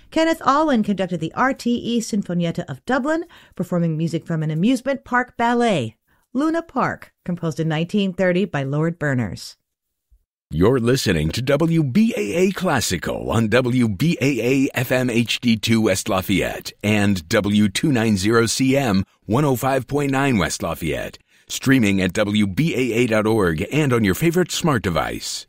Kenneth Allen conducted the RTE Sinfonietta of Dublin, performing music from an amusement park ballet, Luna Park, composed in 1930 by Lord Berners. You're listening to WBAA Classical on WBAA FM HD2 West Lafayette and W290CM 105.9 West Lafayette. Streaming at WBAA.org and on your favorite smart device.